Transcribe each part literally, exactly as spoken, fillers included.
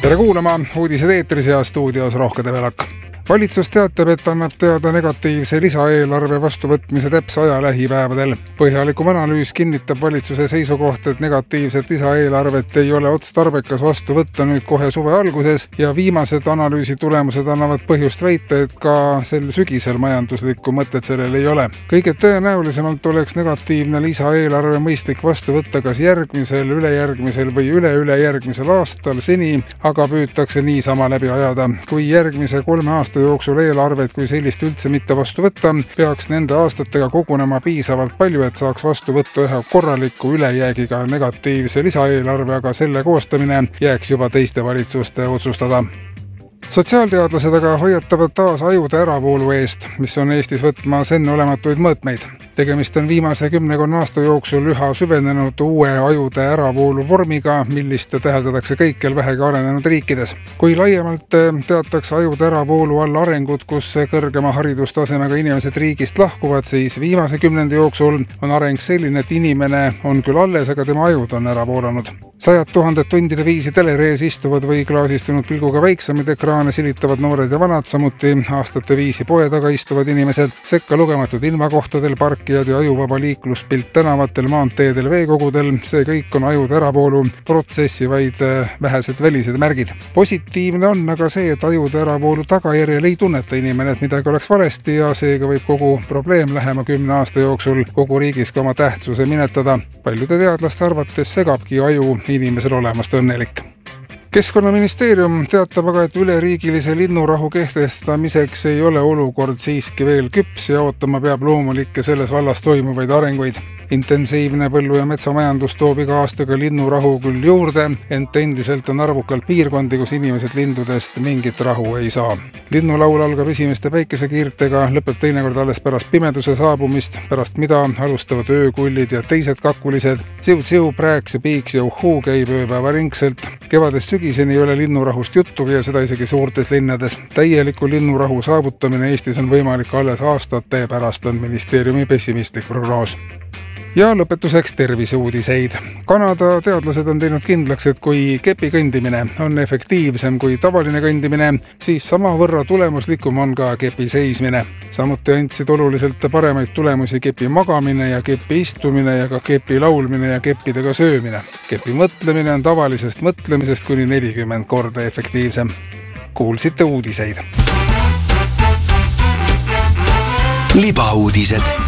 Tere kuulama, uudised eetris ja stuudios Rohke Develak. Valitsus teatab, et annab teada negatiivse lisaeelarve vastuvõtmise täpse aja lähipäevadel. Põhjalikum analüüs kinnitab valitsuse seisukoht, et negatiivset lisaeelarvet ei ole otstarbekas vastu võtta nüüd kohe suve alguses ja viimased analüüsi tulemused annavad põhjust väita, et ka sel sügisel majanduslikku mõtet sellel ei ole. Kõige tõenäolisemalt oleks negatiivne lisaeelarve mõistlik vastu võtta kas järgmisel, ülejärgmisel või üle-ülejärgmisel aastal seni, aga püütakse niisama läbi ajada. Kui järgmise kolme aasta jooksul eelarvet kui sellist üldse mitte vastu võtta, peaks nende aastatega kogunema piisavalt palju, et saaks vastu võtta ühe korraliku ülejäägiga negatiivse lisaeelarve, aga selle koostamine jääks juba teiste valitsuste otsustada. Sotsiaalteadlased aga hoiatavad taas ajude äravoolu eest, mis on Eestis võtmas enneolematuid mõõtmeid. Tegemist on viimase kümnekonna aasta jooksul üha süvenenud uue ajude äravoolu vormiga, millist täheldatakse kõikjal vähegi arenenud riikides. Kui laiemalt teatakse ajude äravoolu all arengut, kus kõrgema haridustasemega inimesed riigist lahkuvad, siis viimase kümnendi jooksul on areng selline, et inimene on küll alles, aga tema ajud on ära voolanud. Sajad tuhanded tundide viisi telerees istuvad või klaasistunud pilguga väiksemid ekraane silitavad noored ja vanad, samuti aastate viisi poe taga istuvad inimesed, sekka lugematud ilmakohtadel, parkijad ja ajuvaba liikluspilt tänavatel, maanteedel, veekogudel. See kõik on ajude äravoolu protsessi vaid vähesed välised märgid. Positiivne on aga see, et ajude äravoolu tagajärjel ei tunneta inimene, et midagi oleks valesti ja seega võib kogu probleem lähema kümne aasta jooksul kogu riigis ka oma tähtsuse minetada. Paljude teadlaste arvates segabki aju inimesel olemast õnnelik. Keskkonnaministeerium teatab aga, et üleriigilise linnurahu kehtestamiseks ei ole olukord siiski veel küps ja ootama peab loomulikke selles vallas toimuvaid arenguid. Intensiivne põllu- ja metsamajandus toob iga aastaga linnurahu küll juurde, ent endiselt on arvukalt piirkondi, kus inimesed lindudest mingit rahu ei saa. Linnulaul algab esimeste päikesekiirtega, lõpeb teinekord alles pärast pimeduse saabumist, pärast mida alustavad öökullid ja teised kakulised. Tsiu-tsiu, prääks ja piiks ja uhuu käib ööpäeva ringselt. Kevadest sügiseni ei ole linnurahust juttugi ja seda isegi suurtes linnades. Täieliku linnurahu saavutamine Eestis on võimalik alles aastate pärast, on ministeeriumi pessimistlik prognoos. Ja lõpetuseks terviseuudiseid. Kanada teadlased on teinud kindlaks, et kui kepi kõndimine on efektiivsem kui tavaline kõndimine, siis sama võrra tulemuslikum on ka kepi seismine. Samuti andsid oluliselt paremaid tulemusi kepi magamine ja kepi istumine ja ka kepi laulmine ja keppidega söömine. Kepi mõtlemine on tavalisest mõtlemisest kuni nelikümmend korda efektiivsem. Kuulsite uudiseid. Libauudised.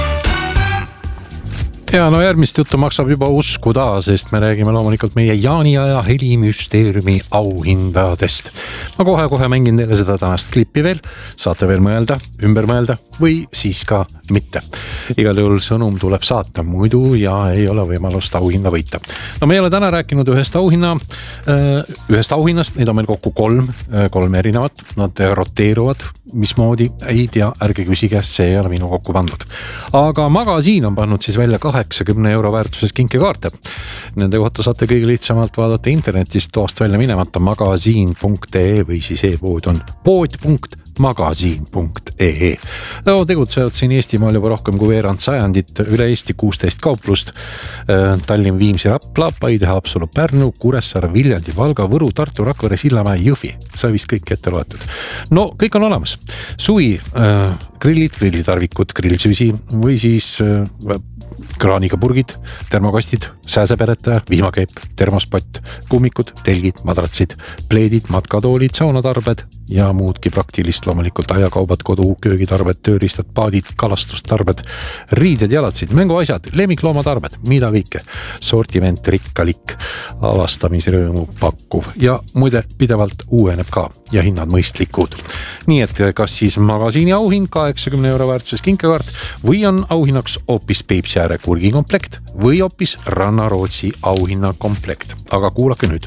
Ja no järgmist juttu maksab juba uskuda, sest me räägime loomulikult meie jaaniaja helimüsteeriumi auhindadest. Ma kohe-kohe mängin teile seda tänast klippi veel, saate veel mõelda, ümber mõelda või siis ka mitte. Igal juhul sõnum tuleb saata muidu ja ei ole võimalust auhinda võita. No me ei ole täna rääkinud ühest auhinna, ühest auhinnast, neid on meil kokku kolm, kolm erinevat, nad roteeruvad, mismoodi ei tea, ärge küsige, see ei ole minu kokku pandud. Aga magasiin on pannud siis välja kaheksakümne euro väärtuses kinkekaarte. Nende kohta saate kõige lihtsamalt vaadata internetist toast välja minemata magasiin punkt ee või siis e-pood on pood punkt magasiin punkt ee. No, tegutsevad siin Eestimaal juba rohkem kui veerand sajandit, üle Eesti kuusteist kauplust, Tallinn, Viimsi, Rapla, Paide, Haapsalu, Pärnu, Kuressaare, Viljandi, Valga, Võru, Tartu, Rakvere, Sillamäe, Jõhvi. Sai vist kõik ette loetud. No, kõik on olemas. Suvi, äh, grillid, grillitarvikud, grillsüsi või siis äh, kraaniga purgid, termokastid, sääseperetaja, vihmakeep, termospott, kummikud, telgid, madratsid, pleedid, matkatoolid, saunatarbed ja muudki praktilist loomulikult aiakaubad, kodu, köögitarbed, tööriistad, paadid, kalastustarbed, riided, jalatsid, mänguasjad, lemmikloomatarbed, mida kõike. Sortiment rikkalik, avastamisrõõmu pakkuv ja muide pidevalt uueneb ka ja hinnad mõistlikud. Nii et kas siis magasiini auhind kaheksakümne euro väärtuses kinkekaart või on auhinnaks hoopis Peipsiääre kurgikomplekt või hoopis Rannarootsi auhinnakomplekt. Aga kuulake nüüd.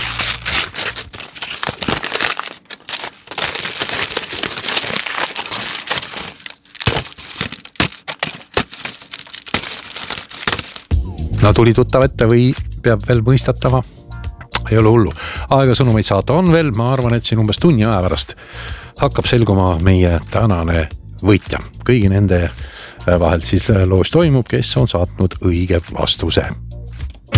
No tuli tuttav ette või peab veel mõistatama? Ei ole hullu. Aega sõnumeid saata on veel, ma arvan, et siin umbes tunni aja pärast hakkab selguma meie tänane võitja. Kõigi nende vahelt siis loos toimub, kes on saatnud õige vastuse.